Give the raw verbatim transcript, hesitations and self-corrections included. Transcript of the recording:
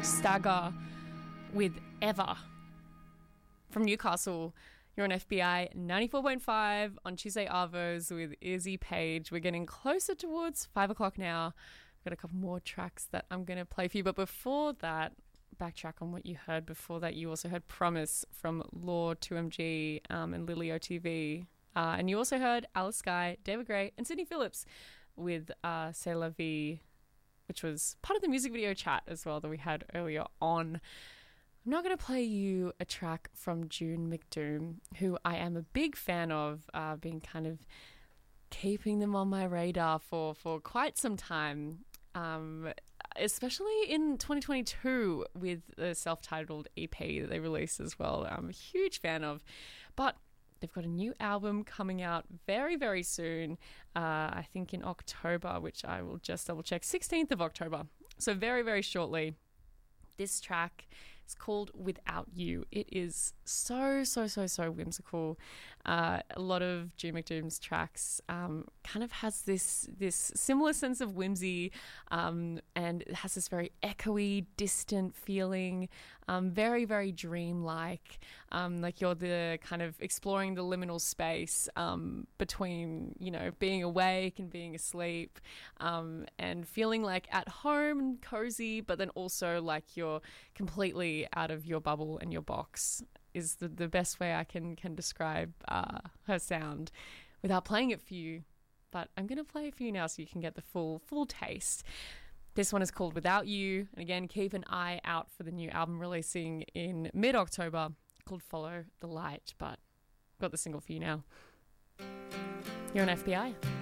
Stagger with Ever. From Newcastle, you're on F B I ninety-four point five on Tuesday Arvos with Izzy Page. We're getting closer towards five o'clock now. I've got a couple more tracks that I'm going to play for you. But before that, backtrack on what you heard. Before that, you also heard Promise from Law, two M G um, and Lily O T V. Uh, and you also heard Alice Skye, David Gray and Sydney Phillips with uh, C'est la vie, which was part of the music video chat as well that we had earlier on. I'm now going to play you a track from June McDoom, who I am a big fan of, uh, been kind of keeping them on my radar for, for quite some time, um, especially in twenty twenty-two with the self-titled E P that they released as well. I'm a huge fan of, but they've got a new album coming out very, very soon, uh, I think in October, which I will just double check, sixteenth of October. So very, very shortly. This track is called Without You. It is so, so, so, so whimsical. Uh, a lot of June McDoom's tracks um, kind of has this this similar sense of whimsy, um, and it has this very echoey, distant feeling, um, very, very dreamlike. Um, like you're the kind of exploring the liminal space um, between, you know, being awake and being asleep, um, and feeling like at home and cozy, but then also like you're completely out of your bubble and your box is the, the best way I can can describe uh, her sound without playing it for you. But I'm going to play it for you now so you can get the full full taste. This one is called Without You. And again, keep an eye out for the new album releasing in mid-October called Follow the Light. But I've got the single for you now. You're on F B I.